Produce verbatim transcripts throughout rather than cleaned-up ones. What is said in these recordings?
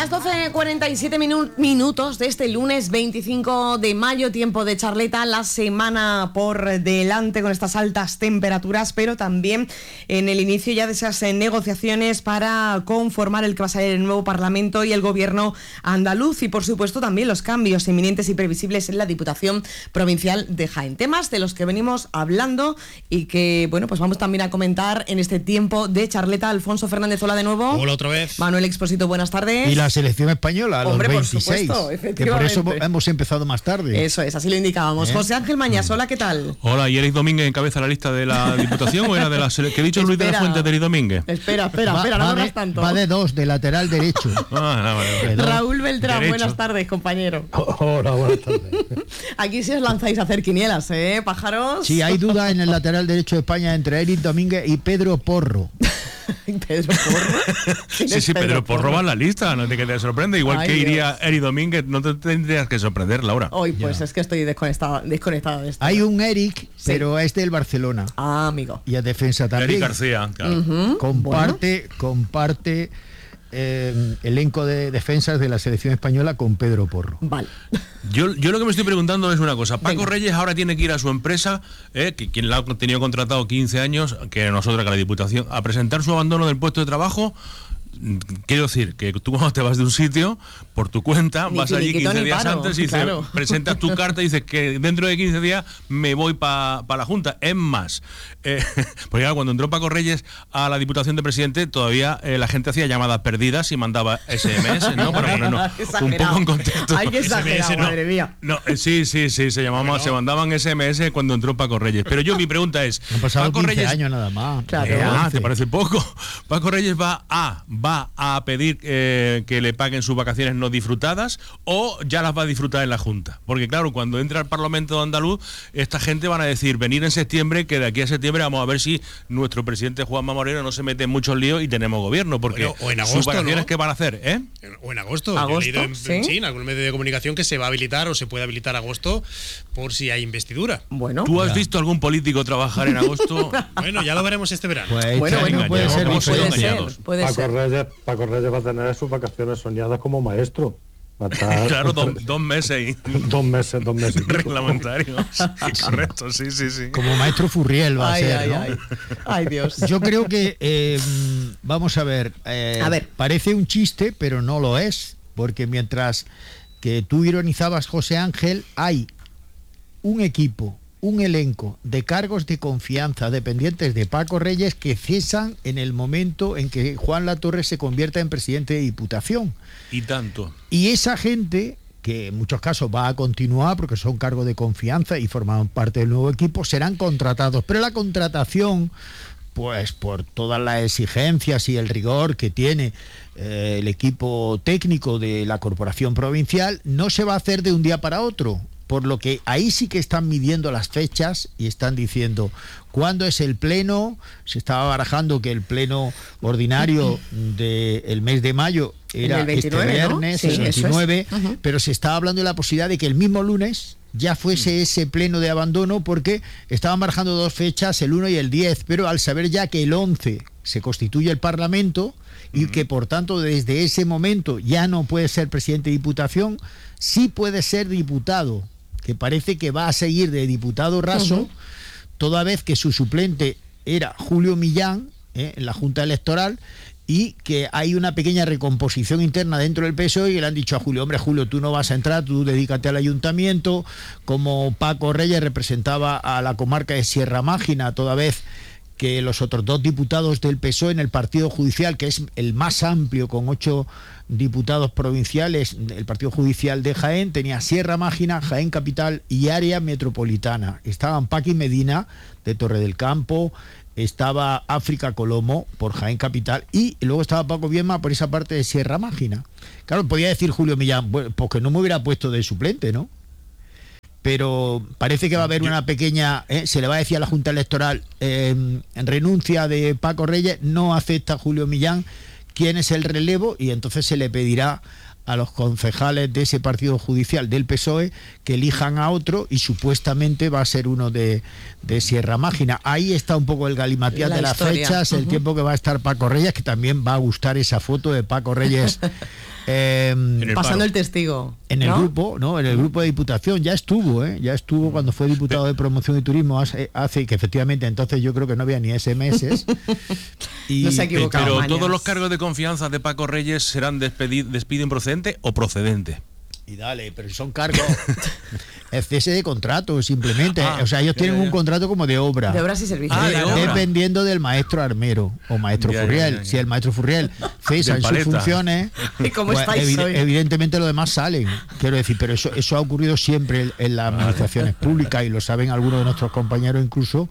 las doce cuarenta y siete minu- minutos de este lunes veinticinco de mayo, tiempo de charleta, la semana por delante con estas altas temperaturas, pero también en el inicio ya de esas negociaciones para conformar el que va a ser el nuevo Parlamento y el gobierno andaluz, y por supuesto también los cambios inminentes y previsibles en la Diputación Provincial de Jaén. Temas de los que venimos hablando y que, bueno, pues vamos también a comentar en este tiempo de charleta. Alfonso Fernández, hola de nuevo. Hola otra vez. Manuel Expósito, buenas tardes. Y la selección española, Hombre, los por veintiséis, supuesto, que por eso efectivamente. hemos empezado más tarde. Eso es, así lo indicábamos. ¿Eh? José Ángel Mañas, hola, ¿qué tal? Hola, ¿y Eric Domínguez encabeza la lista de la Diputación o era de la selección? ¿Qué ha dicho Luis de la Espera. Fuente de Eric Domínguez? Espera, espera, Va- espera, no va corras de- tanto. Va de dos, de lateral derecho. Ah, no, vale, vale. De dos. Raúl Beltrán, Derecho. buenas tardes, compañero. Hola, buenas tardes. Aquí sí os lanzáis a hacer quinielas, ¿eh, pájaros? Sí, hay duda en el lateral derecho de España entre Eric Domínguez y Pedro Porro. Pedro Porro. ¿Quién Sí, es sí, Pedro Porro va en la lista, no te que te sorprende. Igual Ay, que Dios. iría Eric Domínguez, no te tendrías que sorprender, Laura. Hoy, pues Ya. es que estoy desconectada, desconectada de esto. Hay un Eric, pero es del Barcelona. Ah, amigo. Y a defensa también. Eric García, claro. Ujú, Comparte, comparte eh, elenco de defensas de la selección española con Pedro Porro. Vale. Yo, yo lo que me estoy preguntando es una cosa. Paco Venga. Reyes ahora tiene que ir a su empresa, eh, que quien la ha tenido contratado quince años, que nosotros, que la Diputación, a presentar su abandono del puesto de trabajo. Quiero decir, que tú cuando te vas de un sitio, por tu cuenta, Ni vas allí finiquito quince ni días paro, antes y dices, claro. presentas tu carta y dices que dentro de quince días me voy para pa la Junta. Es más, eh, porque claro, cuando entró Paco Reyes a la Diputación de Presidente, todavía eh, la gente hacía llamadas perdidas y mandaba S M S, ¿no? Para ponernos un Exagerado. poco en contexto. Hay que exagerar, S M S, no. madre mía. No, eh, sí, sí, sí, se llamaban, Bueno. se mandaban S M S cuando entró Paco Reyes. Pero yo mi pregunta es, Han pasado Paco quince Reyes, años nada más. Claro. eh, ah, once. ¿te parece poco? Paco Reyes va a va a pedir eh, que le paguen sus vacaciones no disfrutadas o ya las va a disfrutar en la Junta. Porque claro, cuando entra al Parlamento andaluz, esta gente van a decir, venir en septiembre, que de aquí a septiembre vamos a ver si nuestro presidente Juanma Moreno no se mete en muchos líos y tenemos gobierno, porque Bueno, o en sus agosto, vacaciones ¿no? ¿qué van a hacer? ¿Eh? O en agosto. ¿Agosto? Yo he leído en, ¿Sí? sí, en algún medio de comunicación que se va a habilitar o se puede habilitar agosto por si hay investidura. Bueno. ¿Tú has Ya. visto algún político trabajar en agosto? Bueno, ya lo veremos este verano. Pues Bueno, este año bueno, puede ya ser vamos a ir puede diferente. ser, engañados. puede Paco ser. Reyes, Paco Reyes va a tener sus vacaciones soñadas como maestro. Va a estar Claro, dos, dos meses y dos meses, dos meses. y pico. reglamentarios. Correcto, sí, sí, sí. Como maestro Furriel va Ay, a ser, ay, ¿no? ay. Ay, Dios. Yo creo que, eh, vamos a ver, eh, A ver. parece un chiste, pero no lo es, porque mientras que tú ironizabas, José Ángel, hay un equipo, un elenco de cargos de confianza dependientes de Paco Reyes que cesan en el momento en que Juan Latorre se convierta en presidente de Diputación. Y tanto. Y esa gente, que en muchos casos va a continuar porque son cargos de confianza y forman parte del nuevo equipo, serán contratados. Pero la contratación, pues por todas las exigencias y el rigor que tiene eh, el equipo técnico de la Corporación Provincial, no se va a hacer de un día para otro. Por lo que ahí sí que están midiendo las fechas y están diciendo cuándo es el pleno. Se estaba barajando que el pleno ordinario del mes de mayo era El veintinueve, este ¿no? viernes, Sí, el eso es. veintinueve, Ujú. pero se estaba hablando de la posibilidad de que el mismo lunes ya fuese ese pleno de abandono, porque estaban barajando dos fechas, el uno y el diez, pero al saber ya que el once se constituye el Parlamento y que por tanto desde ese momento ya no puede ser presidente de Diputación, sí puede ser diputado, que parece que va a seguir de diputado raso, Ujú. toda vez que su suplente era Julio Millán, eh, en la Junta Electoral, y que hay una pequeña recomposición interna dentro del P S O E y le han dicho a Julio, hombre, Julio, tú no vas a entrar, tú dedícate al ayuntamiento, como Paco Reyes representaba a la comarca de Sierra Mágina, toda vez que los otros dos diputados del P S O E en el Partido Judicial, que es el más amplio, con ocho diputados provinciales, el Partido Judicial de Jaén, tenía Sierra Mágina, Jaén Capital y área metropolitana. Estaban Paqui Medina, de Torre del Campo, estaba África Colomo, por Jaén Capital, y luego estaba Paco Viedma por esa parte de Sierra Mágina. Claro, podía decir Julio Millán, bueno, pues que no me hubiera puesto de suplente, ¿no? Pero parece que va a haber una pequeña, eh, se le va a decir a la Junta Electoral, eh, en renuncia de Paco Reyes, no acepta Julio Millán quién es el relevo, y entonces se le pedirá a los concejales de ese partido judicial del P S O E que elijan a otro, y supuestamente va a ser uno de, de Sierra Mágina. Ahí está un poco el galimatías La de las historia. fechas, el Uh-huh. tiempo que va a estar Paco Reyes, que también va a gustar esa foto de Paco Reyes Eh, el Pasando paro. el testigo. En el ¿no? grupo, ¿no? En el grupo de Diputación ya estuvo, ¿eh? Ya estuvo cuando fue diputado de Promoción y Turismo hace, hace que efectivamente entonces yo creo que no había ni ese eme ese. Y, No se ha equivocado. Pero Mañas. todos los cargos de confianza de Paco Reyes serán despedi- despido improcedente o procedente. Y dale, pero si son cargos. Es cese de contrato, simplemente. Ah, o sea, ellos ya, tienen ya, ya. un contrato como de obra. De obras y servicios. Ah, de claro. obra. Dependiendo del maestro armero o maestro Ya, ya, Furriel. ya, ya. Si el maestro Furriel cesa De en sus paleta. funciones, ¿Y cómo pues, estáis evi- hoy? evidentemente los demás salen. Quiero decir, pero eso, eso ha ocurrido siempre en, en las administraciones públicas y lo saben algunos de nuestros compañeros incluso,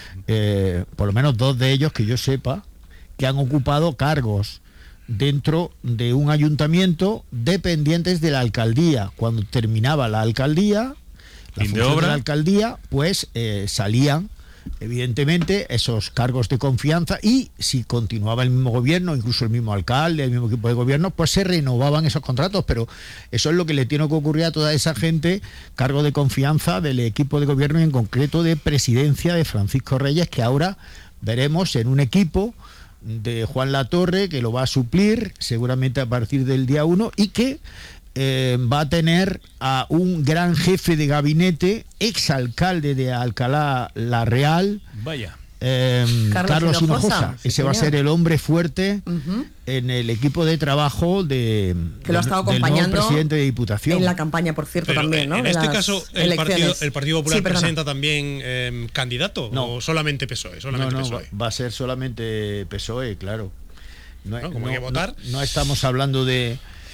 eh, por lo menos dos de ellos que yo sepa, que han ocupado cargos dentro de un ayuntamiento dependientes de la alcaldía. Cuando terminaba la alcaldía, la Fin de función obra. la alcaldía, pues eh, salían evidentemente esos cargos de confianza y si continuaba el mismo gobierno, incluso el mismo alcalde, el mismo equipo de gobierno, pues se renovaban esos contratos, pero eso es lo que le tiene que ocurrir a toda esa gente, cargo de confianza del equipo de gobierno y en concreto de presidencia de Francisco Reyes, que ahora veremos en un equipo de Juan Latorre, que lo va a suplir seguramente a partir del día uno y que eh, va a tener a un gran jefe de gabinete, exalcalde de Alcalá la Real, Vaya. eh, Carlos Carlos Hinojosa, Hinojosa. sí, Ese va a señor. ser el hombre fuerte Ujú. en el equipo de trabajo de, Que lo ha estado del nuevo acompañando presidente de Diputación. En la campaña, por cierto, Pero también, ¿no? en De este las caso, el partido, elecciones. el Partido Popular Sí, perdona. presenta también eh, candidato No. o solamente P S O E. No, Solamente no, P S O va, E. va a ser solamente P S O E, claro. No, No, como hay que votar. no- no estamos hablando de,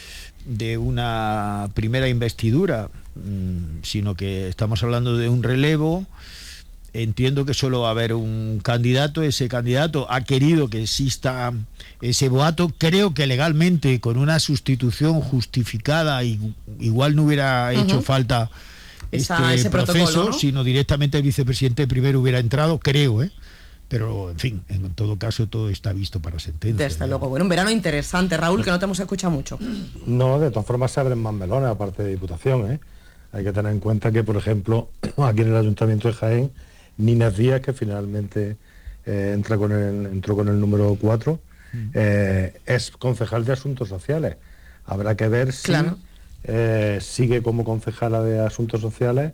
de una primera investidura, mm, sino que estamos hablando de un relevo. Entiendo que solo va a haber un candidato. Ese candidato ha querido que exista ese boato. Creo que legalmente, con una sustitución justificada, y, igual no hubiera hecho Ujú. falta Esa- este ese proceso, protocolo, ¿no? sino directamente el vicepresidente primero hubiera entrado, creo, ¿eh? Pero, en fin, en todo caso todo está visto para sentencia. Desde ¿no? luego. Bueno, un verano interesante, Raúl, que no te hemos escuchado mucho. No, de todas formas se abren más melones aparte de Diputación, ¿eh? Hay que tener en cuenta que, por ejemplo, aquí en el Ayuntamiento de Jaén, Nina Díaz, que finalmente eh, entra con el, entró con el número cuatro, eh, es concejal de Asuntos Sociales. Habrá que ver si Claro. eh, sigue como concejala de Asuntos Sociales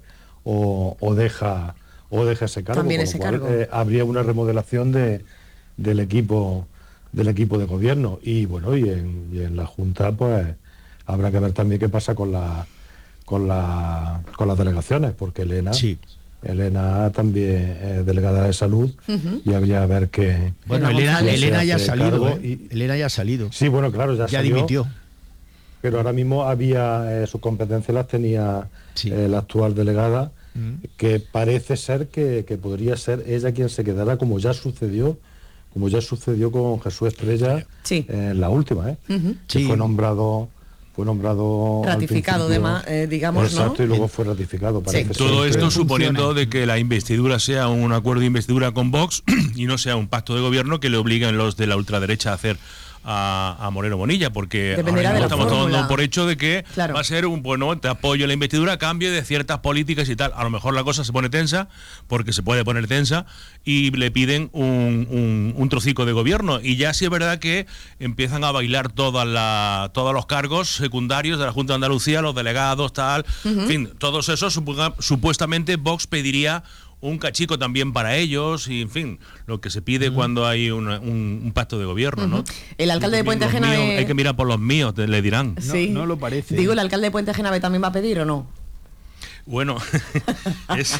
o, o deja o deja ese cargo. También con lo ese cual, cargo. eh, habría una remodelación de, del equipo del equipo de gobierno y bueno y en, y en la Junta pues habrá que ver también qué pasa con la con la con las delegaciones, porque Elena Sí. Elena también es delegada de salud y habría que ver qué Bueno, Elena Elena, González. Elena ya ha se hace salido, cargo ¿eh? y- Elena ya ha salido. sí, bueno, claro, ya, Ya salió, dimitió. pero ahora mismo había eh, sus competencias las tenía Sí. eh, la actual delegada, Mm. que parece ser que, que podría ser ella quien se quedara, como ya sucedió como ya sucedió con Jesús Estrella Sí. en la última, ¿eh? Ujú. que Sí. fue nombrado fue nombrado al Ratificado, principio, de ma- eh, digamos, ¿no? exacto, y luego fue ratificado, parece ser Todo que- esto funciona. suponiendo de que la investidura sea un acuerdo de investidura con Vox y no sea un pacto de gobierno que le obliguen los de la ultraderecha a hacer a, a Moreno Bonilla, porque Dependerá ahora mismo de la estamos fórmula. dando por hecho de que Claro. va a ser un bueno, te apoyo a la investidura a cambio de ciertas políticas y tal. A lo mejor la cosa se pone tensa, porque se puede poner tensa, y le piden un, un, un trocico de gobierno. Y ya sí es verdad que empiezan a bailar todas la, todos los cargos secundarios de la Junta de Andalucía, los delegados, tal. En fin, todos esos suponga- supuestamente Vox pediría un cachico también para ellos y, en fin, lo que se pide cuando hay una- un, un pacto de gobierno, ¿no? El alcalde de Puente Los Genave- míos, hay que mirar por los míos, te- le dirán. No, no lo parece. Digo, ¿el alcalde de Puente Genave también va a pedir o no? Bueno, es,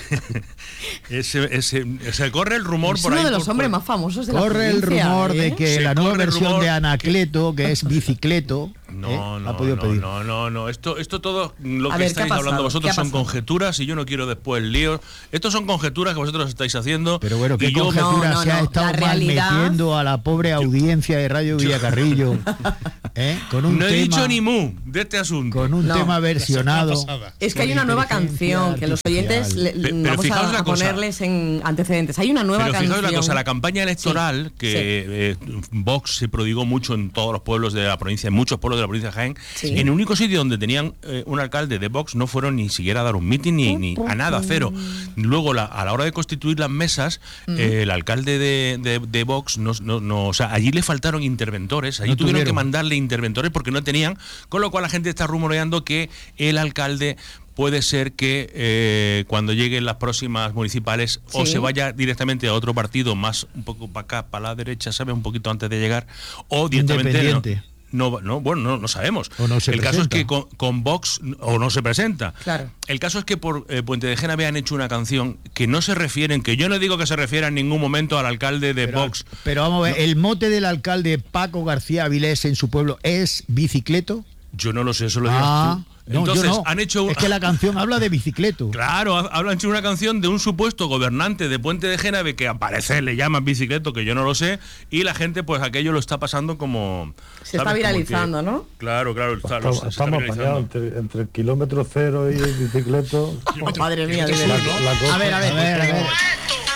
ese- ese- se corre el rumor Es por uno ahí. de los por- hombres por- más famosos de la Corre el provincia, rumor ¿eh? de que Se la nueva corre el versión rumor de que- Anacleto, que es bicicleto, No, ¿eh? no, ha podido no, pedir. no, no, no. Esto, esto todo lo A que ver, ¿qué estáis ha hablando pasado? vosotros ¿Qué ha son pasado? conjeturas y yo no quiero después líos. Estos son conjeturas que vosotros estáis haciendo. Pero bueno, qué y yo- conjetura No, no, se ha no. estado La mal realidad- metiendo a la pobre audiencia de Radio Villacarrillo, ¿eh? Con un no he tema, dicho ni mu de este asunto. con un No. tema La versionado. semana pasada. Es que hay con una nueva inteligencia canción que los oyentes le- artificial. Pe- pero vamos fijaos a, la a cosa. ponerles en antecedentes. Hay una nueva Pero canción. fijaos la cosa, la campaña electoral, Sí, que eh, Vox se prodigó mucho en todos los pueblos de la provincia, en muchos pueblos de de la provincia de Jaén, Sí. en el único sitio donde tenían eh, un alcalde de Vox no fueron ni siquiera a dar un mitin ni, ni a nada, cero. Luego, la, a la hora de constituir las mesas, eh, el alcalde de, de, de Vox, no, no, no, o sea, allí le faltaron interventores, allí No tuvieron tuvieron. que mandarle interventores porque no tenían, con lo cual la gente está rumoreando que el alcalde puede ser que eh, cuando lleguen las próximas municipales o Sí. se vaya directamente a otro partido más un poco para acá, para la derecha, ¿sabes? Un poquito antes de llegar, o directamente no, Independiente. no, no, bueno, no, no sabemos. O no se el caso es presenta. que con, con Vox o no se presenta. Claro. El caso es que por eh, Puente de Génave han hecho una canción que no se refieren, que yo no digo que se refiera en ningún momento al alcalde de Pero, Vox. pero vamos a ver, ¿el mote del alcalde Paco García Avilés en su pueblo es bicicleto? Yo no lo sé, eso lo digas Ah, tú. no, Entonces, yo no. han hecho... Es que la canción habla de bicicleto. Claro, ha- hablan hecho una canción de un supuesto gobernante de Puente de Génave que al parecer le llaman bicicleto, que yo no lo sé, y la gente pues aquello lo está pasando como... Se está ¿sabes? Como viralizando, que- ¿no? Claro, claro, está, lo- Estamos, se está estamos viralizando. apañados entre, entre el kilómetro cero y el bicicleto. Oh, madre mía, de La, verdad. la cosa- A ver, a ver. A ver, a ver.